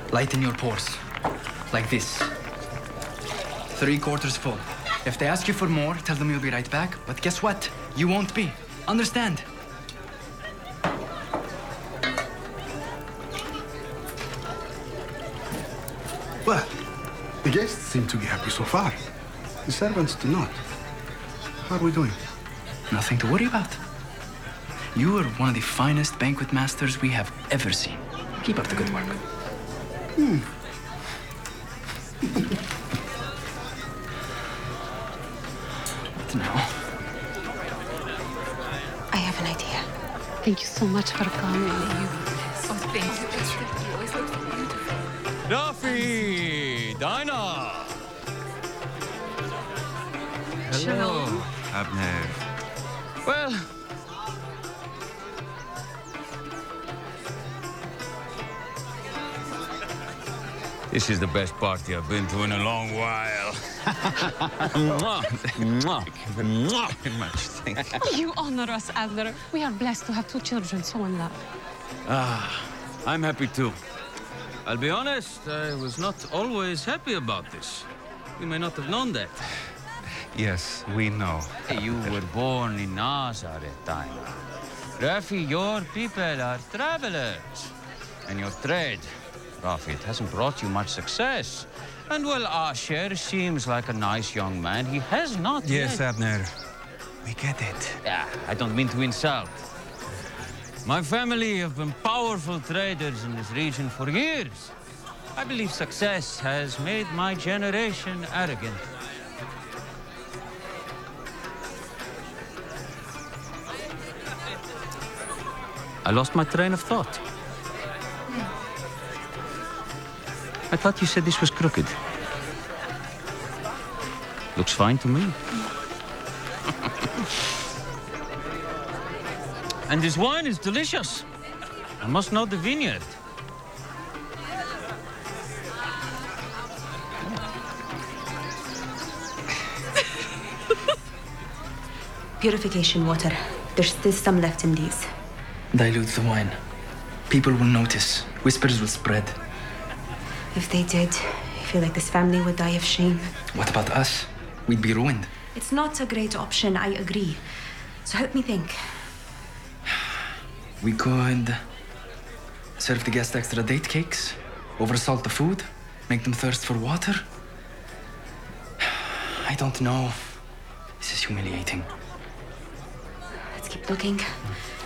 Lighten your pores. Like this. 3/4 full. If they ask you for more, tell them you'll be right back. But guess what? You won't be. Understand? Well, the guests seem to be happy so far. The servants do not. How are we doing? Nothing to worry about. You are one of the finest banquet masters we have ever seen. Keep up the good work. What now? I have an idea. Thank you so much for coming. Oh, thank you. You always look so beautiful. Rafi! Dinah! Shalom. Abner. Well... This is the best party I've been to in a long while. Mwah. Mwah. Mwah. Very much. Thank you. You honor us, Abner. We are blessed to have two children so in love. I'm happy too. I'll be honest, I was not always happy about this. You may not have known that. Yes, we know. You were born in Nazareth, Dinah. Rafi, your people are travelers. And your trade, Rafi, it hasn't brought you much success. And well, Asher seems like a nice young man. He has not Yes, yet... Abner. We get it. Yeah, I don't mean to insult. My family have been powerful traders in this region for years. I believe success has made my generation arrogant. I lost my train of thought. I thought you said this was crooked. Looks fine to me. And this wine is delicious. I must know the vineyard. Purification water. There's still some left in these. Dilute the wine. People will notice. Whispers will spread. If they did, I feel like this family would die of shame. What about us? We'd be ruined. It's not a great option, I agree. So help me think. We could serve the guests extra date cakes, oversalt the food, make them thirst for water. I don't know. This is humiliating. Let's keep looking.